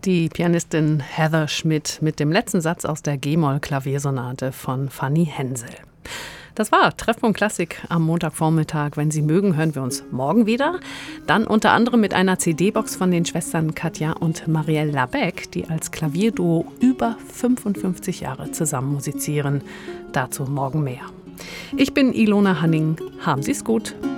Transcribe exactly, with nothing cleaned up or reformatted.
Die Pianistin Heather Schmidt mit dem letzten Satz aus der G-Moll-Klaviersonate von Fanny Hensel. Das war Treffpunkt Klassik am Montagvormittag. Wenn Sie mögen, hören wir uns morgen wieder. Dann unter anderem mit einer C D-Box von den Schwestern Katja und Marielle Labec, die als Klavierduo über fünfundfünfzig Jahre zusammen musizieren. Dazu morgen mehr. Ich bin Ilona Hanning. Haben Sie es gut.